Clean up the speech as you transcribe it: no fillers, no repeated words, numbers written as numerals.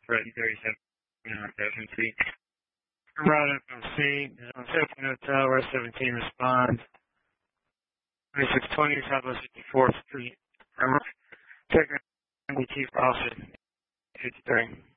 Threaten 37 on FMC. Route FMC is on 17 Hotel, West 17 responds. 2620 Southwest 54th Street. Check NDT for Austin 53.